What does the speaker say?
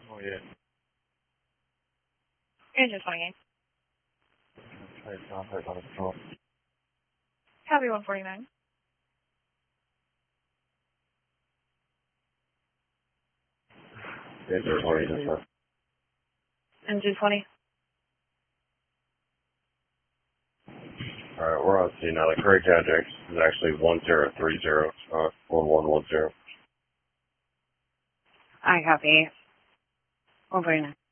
Oh, yeah. Engine 28. Copy 149. Engine 20, that's right. Engine 20. Alright, we're on scene now. The correct address is actually 1030, 1110. I copy. 149.